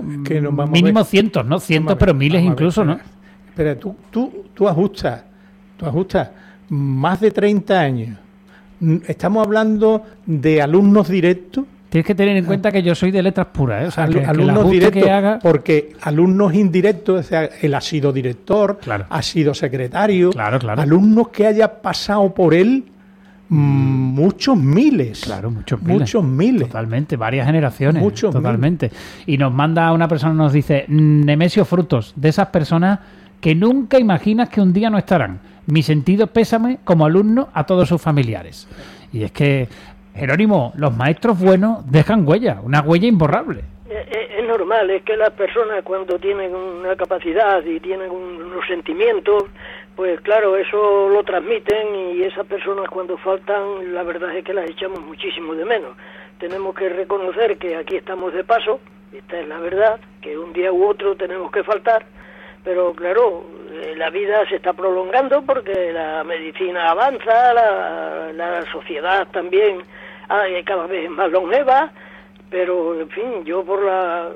mínimo cientos, ¿no? Cientos, pero miles incluso, ¿no? Pero tú ajustas más de 30 años. Estamos hablando de alumnos directos. Tienes que tener en cuenta que yo soy de letras puras, ¿eh? O sea, alumnos directos, porque alumnos indirectos, o sea, él ha sido director, claro, ha sido secretario, claro. Alumnos que haya pasado por él muchos miles. Claro, muchos miles. Totalmente, varias generaciones. Totalmente. Y nos manda una persona, nos dice, Nemesio Frutos, de esas personas que nunca imaginas que un día no estarán. Mi sentido pésame como alumno a todos sus familiares. Y es que, Jerónimo, los maestros buenos dejan huella, una huella imborrable. Es normal, es que las personas cuando tienen una capacidad y tienen unos sentimientos, pues claro, eso lo transmiten, y esas personas cuando faltan, la verdad es que las echamos muchísimo de menos. Tenemos que reconocer que aquí estamos de paso, esta es la verdad, que un día u otro tenemos que faltar, pero claro, la vida se está prolongando porque la medicina avanza, la sociedad también cada vez más longeva, pero en fin, yo por las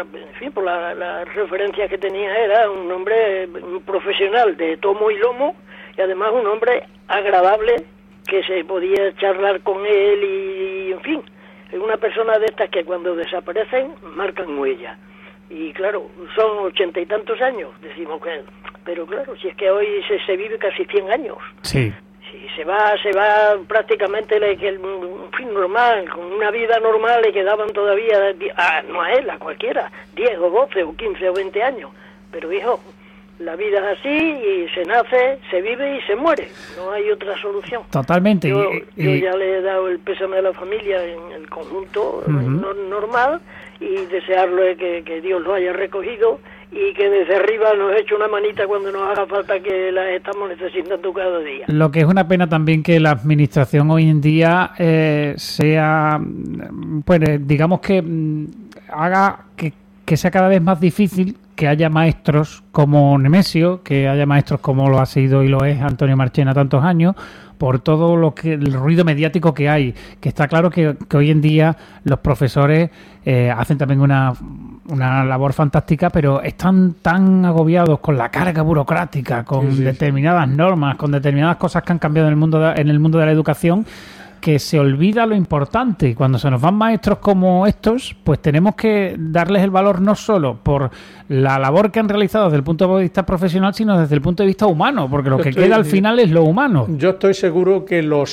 referencias que tenía, era un hombre profesional de tomo y lomo, y además un hombre agradable, que se podía charlar con él, y en fin, es una persona de estas que cuando desaparecen marcan huella. Y claro, son 80 y tantos años, decimos que, pero claro, si es que hoy se vive casi 100 años. Sí. Si se va prácticamente un fin normal, con una vida normal le quedaban todavía, no a él, a cualquiera, 10 o 12 o 15 o 20 años. Pero hijo, la vida es así, y se nace, se vive y se muere, no hay otra solución. Totalmente. Yo ya le he dado el pésame a la familia en el conjunto normal, y desearle que Dios lo haya recogido, y que desde arriba nos eche una manita cuando nos haga falta, que las estamos necesitando cada día. Lo que es una pena también que la administración hoy en día sea, pues digamos que haga que sea cada vez más difícil que haya maestros como Nemesio, que haya maestros como lo ha sido y lo es Antonio Marchena tantos años, por todo el ruido mediático que hay, que está claro que hoy en día los profesores hacen también una labor fantástica, pero están tan agobiados con la carga burocrática, con determinadas normas, con determinadas cosas que han cambiado en el mundo de la educación, que se olvida lo importante. Y cuando se nos van maestros como estos, pues tenemos que darles el valor no solo por la labor que han realizado desde el punto de vista profesional, sino desde el punto de vista humano, porque lo que queda al final es lo humano. Yo estoy seguro que los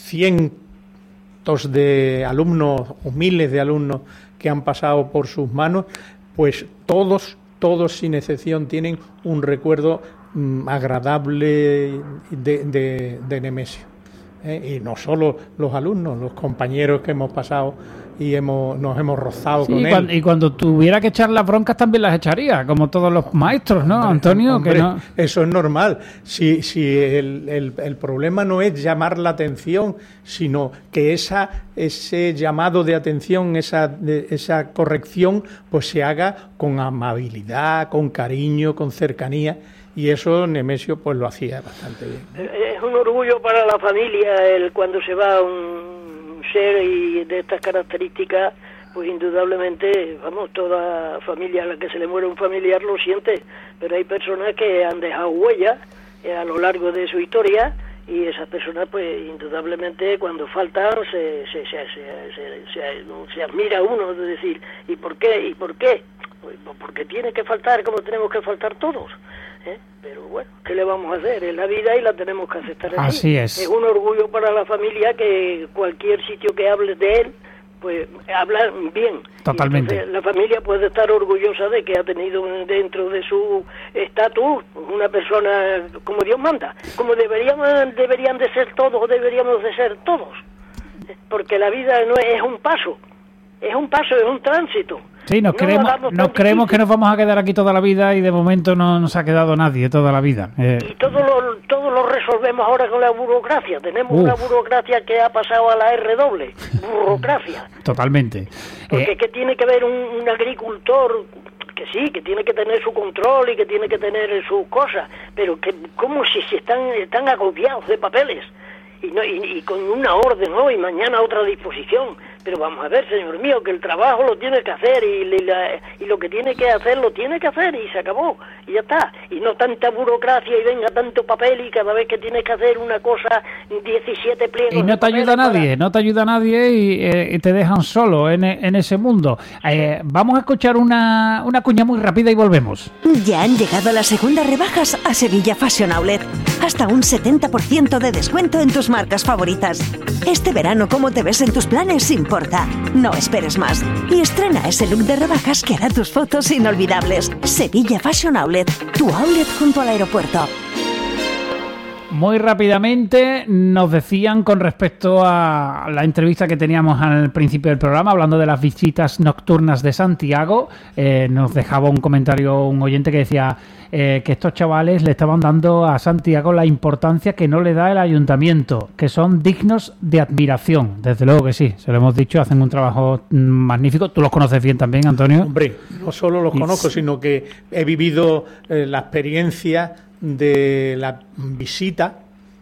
cientos de alumnos o miles de alumnos que han pasado por sus manos, pues todos sin excepción tienen un recuerdo agradable de Nemesio. Y no solo los alumnos, los compañeros que hemos pasado y nos hemos rozado con él. Y cuando tuviera que echar las broncas también las echaría, como todos los maestros, ¿no, Antonio? Hombre, que no... Eso es normal. Si el problema no es llamar la atención, sino que ese llamado de atención, esa corrección, pues se haga con amabilidad, con cariño, con cercanía. Y eso Nemesio pues lo hacía bastante bien. Es un orgullo para la familia cuando se va un ser y de estas características, pues indudablemente, vamos, toda familia a la que se le muere un familiar lo siente, pero hay personas que han dejado huella a lo largo de su historia, y esas personas pues indudablemente cuando faltan se admira uno de decir, ¿y por qué? Pues porque tiene que faltar como tenemos que faltar todos. Pero bueno, ¿qué le vamos a hacer? Es la vida y la tenemos que aceptar así. Así es. Es un orgullo para la familia que cualquier sitio que hables de él, pues habla bien. Totalmente. La familia puede estar orgullosa de que ha tenido dentro de su estatus una persona como Dios manda, como deberían de ser todos, o deberíamos de ser todos. Porque la vida no es un paso, es un tránsito. Sí, nos creemos que nos vamos a quedar aquí toda la vida, y de momento no nos ha quedado nadie toda la vida. Y todo lo resolvemos ahora con la burocracia. Tenemos una burocracia que ha pasado a la R-doble. Burocracia. Totalmente. Porque ¿qué tiene que ver un agricultor? Que sí, que tiene que tener su control y que tiene que tener sus cosas, pero que como si están agobiados de papeles. Y con una orden hoy, mañana otra disposición. Pero vamos a ver, señor mío, que el trabajo lo tiene que hacer y lo que tiene que hacer lo tiene que hacer y se acabó, y ya está. Y no tanta burocracia y venga tanto papel y cada vez que tienes que hacer una cosa, 17 pliegos. Y no te ayuda nadie, no te ayuda nadie y te dejan solo en ese mundo. Vamos a escuchar una cuña muy rápida y volvemos. Ya han llegado las segundas rebajas a Sevilla Fashion Outlet. Hasta un 70% de descuento en tus marcas favoritas. Este verano, ¿cómo te ves en tus planes? Importa. No esperes más. Y estrena ese look de rebajas que hará tus fotos inolvidables. Sevilla Fashion Outlet, tu outlet junto al aeropuerto. Muy rápidamente nos decían con respecto a la entrevista que teníamos al principio del programa, hablando de las visitas nocturnas de Santiago, nos dejaba un comentario un oyente que decía que estos chavales le estaban dando a Santiago la importancia que no le da el ayuntamiento, que son dignos de admiración. Desde luego que sí, se lo hemos dicho, hacen un trabajo magnífico. Tú los conoces bien también, Antonio. Hombre, no solo los conozco, sino que he vivido la experiencia de la visita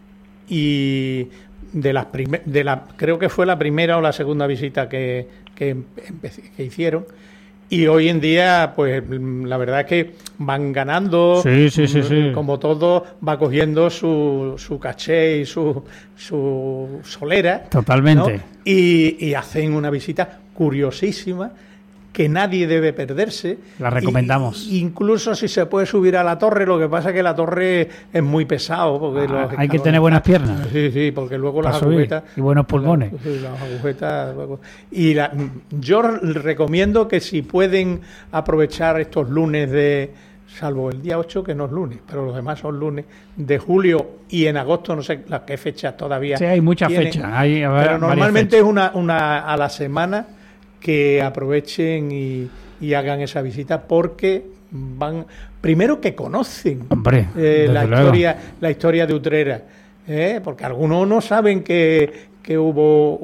y creo que fue la primera o la segunda visita que hicieron, y hoy en día pues la verdad es que van ganando, sí. Como todo va cogiendo su caché y su solera totalmente, ¿no? Y hacen una visita curiosísima que nadie debe perderse. La recomendamos. Incluso si se puede subir a la torre, lo que pasa es que la torre es muy pesado. Porque hay que tener buenas piernas. Sí, porque luego las agujetas... Y buenos pulmones. Las agujetas... Yo recomiendo que si pueden aprovechar estos lunes salvo el día 8, que no es lunes, pero los demás son lunes, de julio y en agosto, no sé las qué fechas todavía. Sí, hay muchas fechas. Pero normalmente fechas. Es una a la semana, que aprovechen y hagan esa visita, porque van, primero que conocen la historia de Utrera, porque algunos no saben que hubo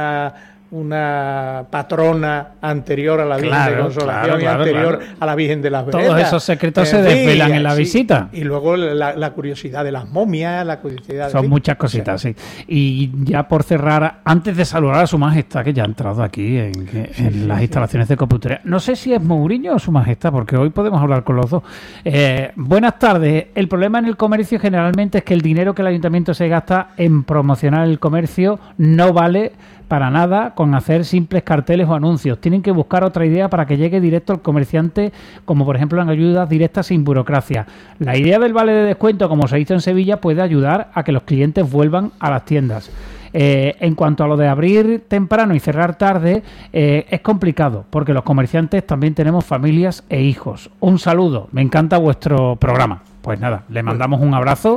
una patrona anterior a la Virgen de Consolación y anterior a la Virgen de las Veredas. Todos esos secretos se desvelan en la visita. Y luego la curiosidad de las momias, la curiosidad... Son muchas cositas, sí. Y ya por cerrar, antes de saludar a Su Majestad, que ya ha entrado aquí en las instalaciones de Coputería. No sé si es Mourinho o Su Majestad, porque hoy podemos hablar con los dos. Buenas tardes. El problema en el comercio generalmente es que el dinero que el ayuntamiento se gasta en promocionar el comercio no vale para nada con hacer simples carteles o anuncios. Tienen que buscar otra idea para que llegue directo al comerciante, como por ejemplo en ayudas directas sin burocracia. La idea del vale de descuento, como se hizo en Sevilla, puede ayudar a que los clientes vuelvan a las tiendas. En cuanto a lo de abrir temprano y cerrar tarde, es complicado, porque los comerciantes también tenemos familias e hijos. Un saludo, me encanta vuestro programa. Pues nada, le mandamos un abrazo.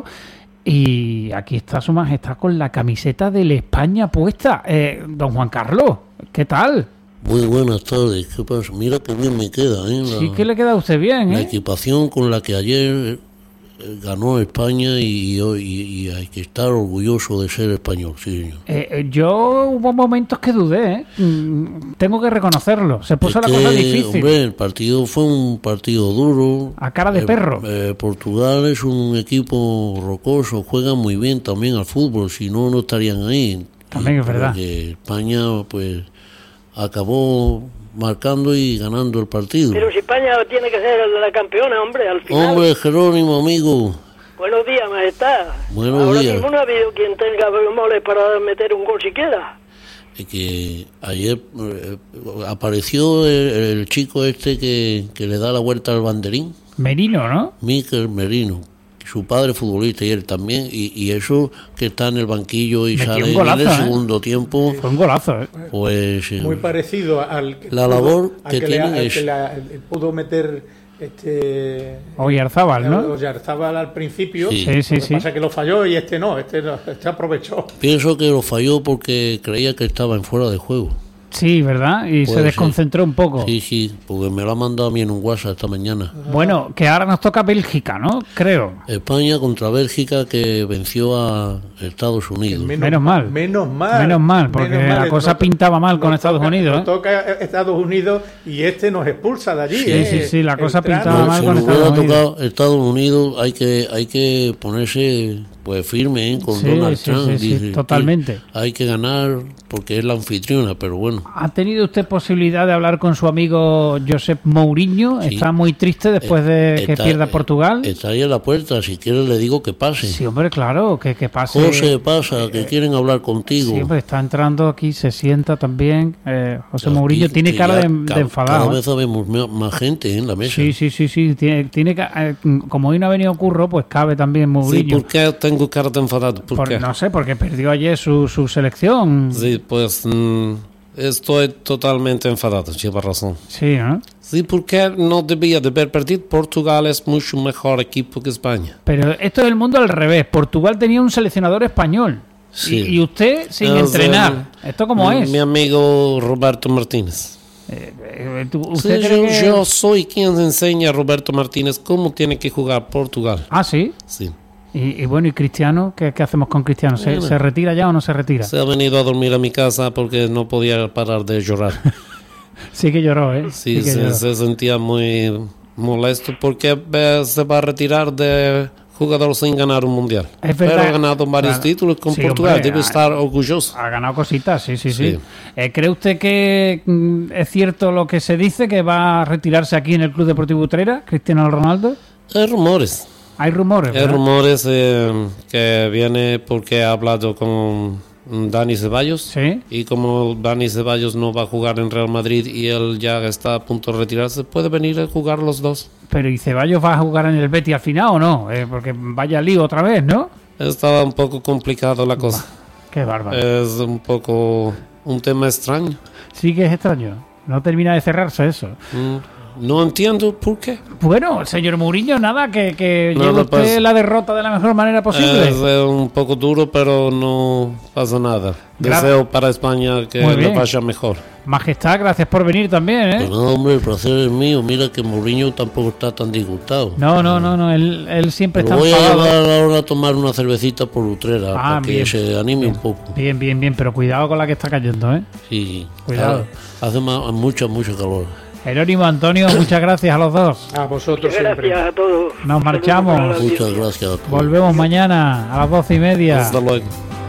Y aquí está Su Majestad con la camiseta de la España puesta. Don Juan Carlos, ¿qué tal? Muy buenas tardes, ¿qué pasa? Mira que bien me queda, Sí que le queda a usted bien, La equipación con la que ayer ganó España y hay que estar orgulloso de ser español, sí, señor. Yo hubo momentos que dudé, tengo que reconocerlo. Se puso la cosa difícil. Hombre, el partido fue un partido duro. A cara de perro. Portugal es un equipo rocoso, juegan muy bien también al fútbol, si no, no estarían ahí. También es verdad. España, pues, acabó marcando y ganando el partido. Pero si España tiene que ser la campeona, hombre, al final. Hombre, Jerónimo, amigo. Buenos días, Majestad. Buenos Ahora días. mismo no ha habido quien tenga moles para meter un gol siquiera. Es que ayer apareció el chico este que le da la vuelta al banderín. Merino, ¿no? Mikel Merino. Su padre futbolista y él también, y eso que está en el banquillo y sale en el segundo tiempo. Fue un golazo, Pues muy parecido al que la labor que tiene es pudo meter Oyarzábal, ¿no? Oyarzábal al principio. Sí. Lo que pasa es que lo falló y este aprovechó. Pienso que lo falló porque creía que estaba en fuera de juego. Sí, ¿verdad? Y se desconcentró un poco. Sí, porque me lo ha mandado a mí en un WhatsApp esta mañana. Bueno, que ahora nos toca Bélgica, ¿no? Creo. España contra Bélgica, que venció a Estados Unidos. Menos mal, porque la cosa pintaba mal con Estados Unidos. Nos toca Estados Unidos y nos expulsa de allí. Sí, la cosa pintaba mal con Estados Unidos. Si hubiera tocado Estados Unidos, hay que ponerse pues firme con Sí, Donald sí, Trump. sí, sí, Dice, totalmente. Hay que ganar porque es la anfitriona, pero bueno. ¿Ha tenido usted posibilidad de hablar con su amigo Josep Mourinho? Sí. Está muy triste después de que Está- pierda Portugal. Está ahí a la puerta, si quiere le digo que pase. Sí, hombre, claro, que pase. José, pasa, que quieren hablar contigo. Sí, hombre, está entrando aquí, se sienta también. José Aquí, Mourinho tiene que cara ya de enfadado. Cada ¿eh? vez sabemos más gente en la mesa. Sí, sí, sí, sí. Como hoy no ha venido Curro, pues cabe también Sí, Mourinho. ¿por qué tengo cara de enfadado? ¿Por qué? No sé, porque perdió ayer su selección. Sí, pues estoy totalmente enfadado, lleva razón. Sí, ¿no? Sí, porque no debía de haber perdido. Portugal es mucho mejor equipo que España. Pero esto es el mundo al revés. Portugal tenía un seleccionador español. Sí. Y usted sin Es, entrenar. ¿Esto cómo es? Mi amigo Roberto Martínez. ¿Usted Sí, cree que- yo soy quien enseña a Roberto Martínez cómo tiene que jugar Portugal. Ah, sí. Sí. Y bueno, ¿y Cristiano? ¿Qué hacemos con Cristiano? Bueno. ¿Se retira ya o no se retira? Se ha venido a dormir a mi casa porque no podía parar de llorar. Sí que lloró, ¿eh? Sí, que lloró. se sentía muy molesto porque se va a retirar de jugador sin ganar un mundial. Es Pero verdad. ha ganado varios Claro. títulos con Sí, Portugal, hombre, debe estar orgulloso. Ha ganado cositas, sí, sí, sí. Sí. ¿Cree usted que es cierto lo que se dice, que va a retirarse aquí en el Club Deportivo Utrera, Cristiano Ronaldo? Hay rumores. Hay rumores, Hay ¿verdad? rumores que viene porque ha hablado con Dani Ceballos. Sí. Y como Dani Ceballos no va a jugar en Real Madrid y él ya está a punto de retirarse, puede venir a jugar los dos. Pero ¿y Ceballos va a jugar en el Betis al final o no? Porque vaya lío otra vez, ¿no? Estaba un poco complicado la cosa. Qué bárbaro. Es un poco un tema extraño. Sí que es extraño. No termina de cerrarse eso. No entiendo por qué. Bueno, señor Mourinho, nada, que No, lleve no usted pasa. la derrota de la mejor manera posible. Es un poco duro, pero no pasa nada. Deseo para España que Muy le bien. vaya mejor. Majestad, gracias por venir también, ¿eh? Pues nada, hombre, el placer es mío. Mira que Mourinho tampoco está tan disgustado. No, él siempre Pero está voy a enfadado. llevar ahora a tomar una cervecita por Utrera para que bien. se anime un poco. Bien, pero cuidado con la que está cayendo, ¿eh? Sí, Cuidado. Hace mucho calor. Jerónimo, Antonio, muchas gracias a los dos. A vosotros Gracias siempre. a todos. Nos marchamos. Saludos para la Muchas audiencia. gracias a todos. Volvemos mañana a las 12:30. Hasta luego.